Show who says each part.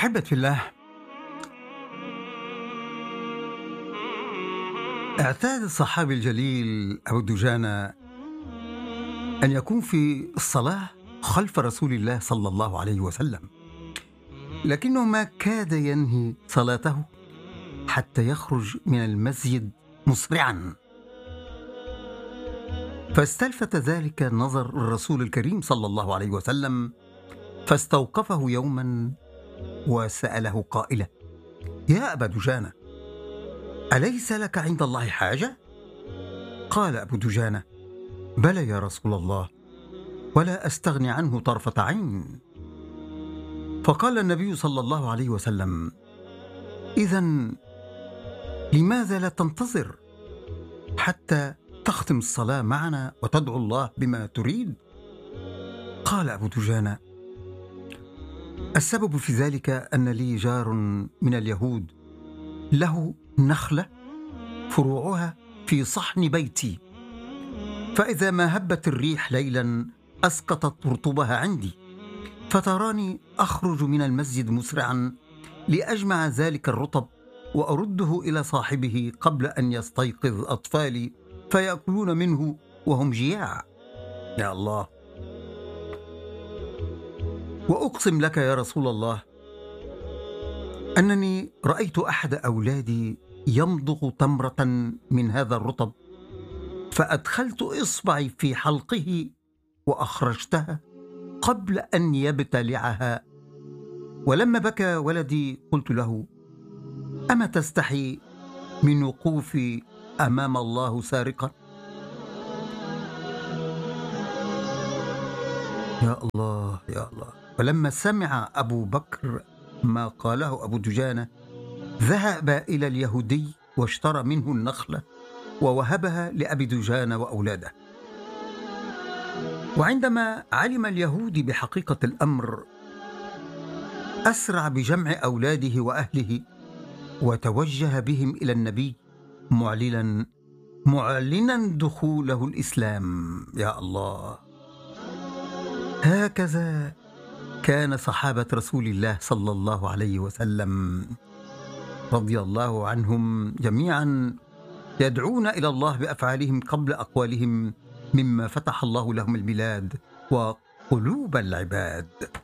Speaker 1: أحبة في الله، اعتاد الصحابي الجليل أبو دجانة أن يكون في الصلاة خلف رسول الله صلى الله عليه وسلم، لكنه ما كاد ينهي صلاته حتى يخرج من المسجد مسرعا، فاستلفت ذلك نظر الرسول الكريم صلى الله عليه وسلم، فاستوقفه يوما وسأله قائلا: يا أبا دجانة، أليس لك عند الله حاجة؟ قال أبو دجانة: بلى يا رسول الله، ولا أستغني عنه طرفة عين. فقال النبي صلى الله عليه وسلم: إذن لماذا لا تنتظر حتى تختم الصلاة معنا وتدعو الله بما تريد؟ قال أبو دجانة: السبب في ذلك أن لي جار من اليهود له نخلة فروعها في صحن بيتي، فإذا ما هبت الريح ليلا أسقطت رطوبها عندي، فتراني أخرج من المسجد مسرعا لأجمع ذلك الرطب وأرده إلى صاحبه قبل أن يستيقظ أطفالي فيأكلون منه وهم جياع. يا الله! وأقسم لك يا رسول الله أنني رأيت أحد أولادي يمضغ تمرة من هذا الرطب، فأدخلت إصبعي في حلقه وأخرجتها قبل أن يبتلعها، ولما بكى ولدي قلت له: أما تستحي من وقوفي أمام الله سارقا؟ يا الله يا الله! ولما سمع أبو بكر ما قاله أبو دجانة ذهب إلى اليهودي واشترى منه النخلة ووهبها لأبي دجانة وأولاده. وعندما علم اليهودي بحقيقة الأمر أسرع بجمع أولاده وأهله وتوجه بهم إلى النبي معلنا دخوله الإسلام. يا الله! هكذا كان صحابة رسول الله صلى الله عليه وسلم رضي الله عنهم جميعا يدعون إلى الله بأفعالهم قبل أقوالهم، مما فتح الله لهم البلاد وقلوب العباد.